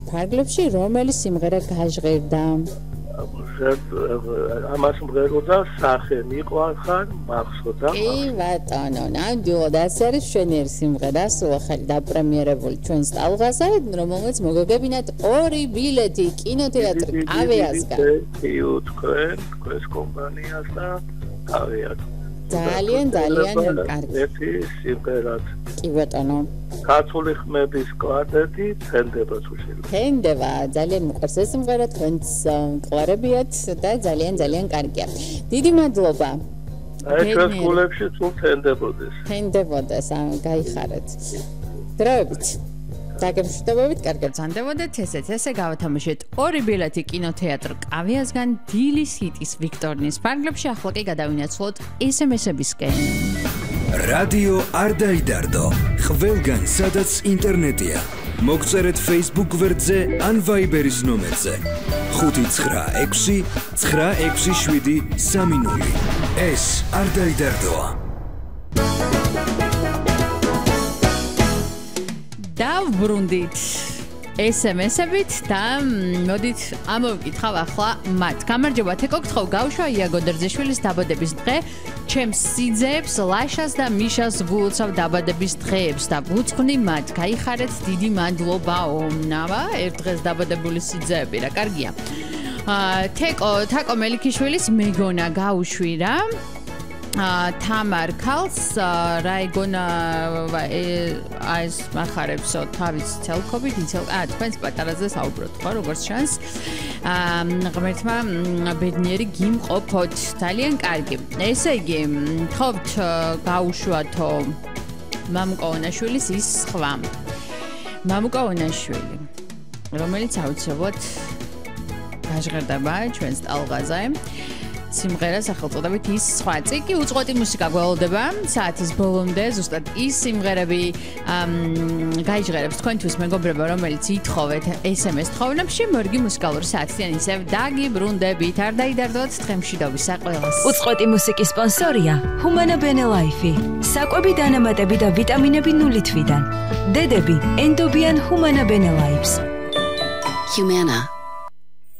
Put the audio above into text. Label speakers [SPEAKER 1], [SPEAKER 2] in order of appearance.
[SPEAKER 1] ფარგლებში რომელი სიმღერა გაჟღერდა?
[SPEAKER 2] ამას მღეროდა სახე მიყვარხარ მახსოვდა.
[SPEAKER 1] კი ბატონო, ნამდვილად ეს არის ჩვენი სიმღერა, სულ ახალი დაპრემიერებული ჩვენს ტალღაზე, რომელმაც მოგოგებინათ 2 ბილეთი კინოთეატრ კავეასგან. თქვენს კომპანიას და კავეას. ძალიან კარგი. ერთი სიმღერად. კი ბატონო. ქართული ხმების კვარტეტი თენდება სულში. თენდება, ძალიან მიყვარს ეს სიმღერა, თქვენც მყარებიათ და ძალიან კარგია. დიდი მადლობა. აი ჩვენს გულებში სულ თენდებოდეს. თენდებოდეს, გაიხარეთ. დროებით. დაგემშვიდობებით, კარგად ზანდებოდეთ, ესე გავათამაშეთ 2 ბილეთი კინოთეატრ კავიასგან დილის ჰიტის ვიქტორინის ფარგლებში, ახლა კი გადავინაცვლოთ SMS-ებისკენ.
[SPEAKER 3] რადიო არ დაიდარდო, ყველგან სადაც ინტერნეტია. მოგწერეთ Facebook გვერდზე ან Viber-ის ნომერზე 596 967 30. ეს არ დაიდარდოა.
[SPEAKER 1] დავბრუნდით SMS-ებით და მოდით ამოვკითხავ ახლა მათ. გამარჯობა, თეკო გთხოვ, გავშვა იაგო დერძიშვილის დაბადების დღე. ჩემს სიძეებს, ლაშას და მიშას ვულოცავ დაბადების დღეებს და ვუძღვნი მათ. გაიხარეთ, დიდი მადლობაო. ნავა, ერთ დღეს დაბადებული სიძეები რა, კარგია. თაკო მელიქიშვილის მეგონა გაუშვი რა. თამარ ქალს რა ეგონა ეს მახარებსო თავის ცელქობით თქვენს პატარაზე საუბრობთ ხო როგორც ჩანს ღმერთმა ბედნიერი გიმყოფოთ ძალიან კარგი ესე იგი ხობთ გაუშვათო მამუკოვანაშვილის ის სხვა მამუკოვანაშვილი რომელიც აუცილებლად გაჟღერდება ჩვენს ტალღაზე სიმღერა სახელწოდებით ის სხვა წიკი უწყვეტი მუსიკა გველოდება საათის ბოლომდე ზუსტად ის სიმღერები გაიჟღერებს თქვენთვის მეგობრებო რომელიც ითხოვეთ SMS თხოვნებში მორგი მუსიკალური საათიდან ისევ დაგიბრუნდებით არ დაიდარდოთ დღემშვიდობის საყველას
[SPEAKER 4] უწყვეტი მუსიკის სპონსორია Humana Bene Life საკვები დანამატები და ვიტამინები 0 თვიდან დედები ენდობიან Humana Bene Life Humana